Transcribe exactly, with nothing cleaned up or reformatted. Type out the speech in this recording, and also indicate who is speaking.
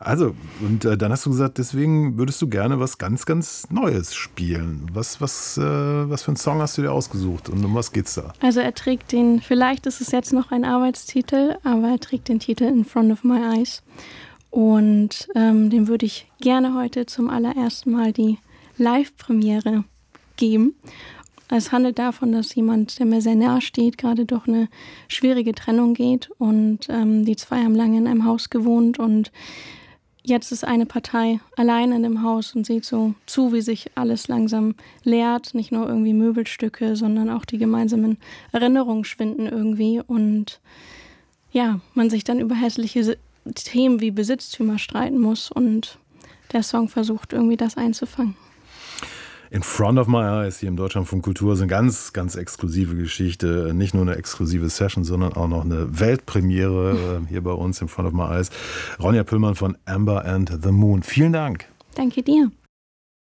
Speaker 1: Also, und äh, dann hast du gesagt, deswegen würdest du gerne was ganz, ganz Neues spielen. Was, was, äh, was für einen Song hast du dir ausgesucht und um was geht's da?
Speaker 2: Also er trägt den, vielleicht ist es jetzt noch ein Arbeitstitel, aber er trägt den Titel In Front of My Eyes. Und ähm, dem würde ich gerne heute zum allerersten Mal die Live-Premiere geben. Es handelt davon, dass jemand, der mir sehr nahe steht, gerade durch eine schwierige Trennung geht. Und ähm, die zwei haben lange in einem Haus gewohnt. Und jetzt ist eine Partei allein in dem Haus und sieht so zu, wie sich alles langsam leert. Nicht nur irgendwie Möbelstücke, sondern auch die gemeinsamen Erinnerungen schwinden irgendwie. Und ja, man sich dann über hässliche Themen wie Besitztümer streiten muss. Und der Song versucht irgendwie das einzufangen.
Speaker 1: In Front of My Eyes hier im Deutschlandfunk Kultur ist eine ganz, ganz exklusive Geschichte. Nicht nur eine exklusive Session, sondern auch noch eine Weltpremiere äh, hier bei uns in Front of My Eyes. Ronja Püllmann von Amber and the Moon. Vielen Dank.
Speaker 2: Danke dir.